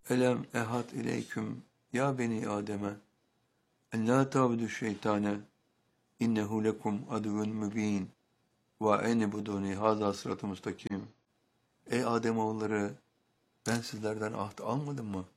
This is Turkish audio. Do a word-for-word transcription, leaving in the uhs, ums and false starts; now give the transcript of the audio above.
Elem ehad ileyküm ya beni Adem'e en la ta'budu şeytane innehu lekum aduvun mübin ve enibuduni haza sıratı müstakim. Ey Adem oğulları, ben sizlerden ahd almadım mı?